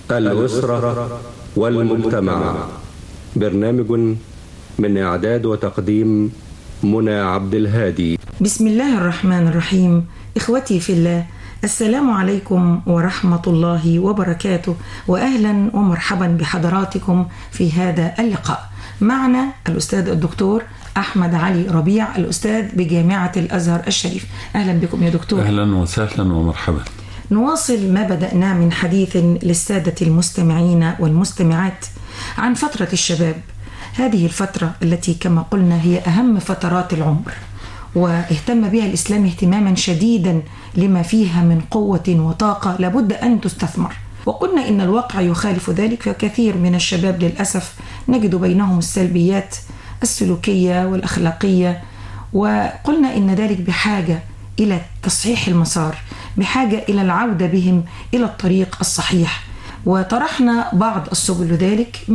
الأسرة والمجتمع. برنامج من إعداد وتقديم منى عبد الهادي. بسم الله الرحمن الرحيم. إخوتي في الله، السلام عليكم ورحمة الله وبركاته، وأهلا ومرحبا بحضراتكم في هذا اللقاء. معنا الأستاذ الدكتور أحمد علي ربيع، الأستاذ بجامعة الأزهر الشريف. أهلا بكم يا دكتور. أهلا وسهلا ومرحبا. نواصل ما بدأناه من حديث للسادة المستمعين والمستمعات عن فترة الشباب، هذه الفترة التي كما قلنا هي أهم فترات العمر، واهتم بها الإسلام اهتماما شديدا لما فيها من قوة وطاقة لابد أن تستثمر. وقلنا إن الواقع يخالف ذلك، فكثير من الشباب للأسف نجد بينهم السلبيات السلوكية والأخلاقية، وقلنا إن ذلك بحاجة إلى تصحيح المسار، بحاجة إلى العودة بهم إلى الطريق الصحيح، وطرحنا بعض السبل لذلك